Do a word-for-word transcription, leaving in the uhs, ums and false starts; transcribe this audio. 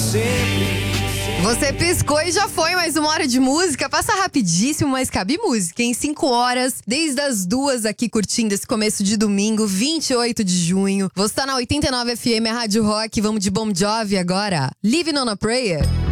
sempre. Você piscou e já foi mais uma hora de música. Passa rapidíssimo, mas cabe música. Em cinco horas, desde as duas aqui curtindo esse começo de domingo, vinte e oito de junho. Você tá na oitenta e nove F M, a Rádio Rock. Vamos de Bon Jovi agora. Living on a Prayer.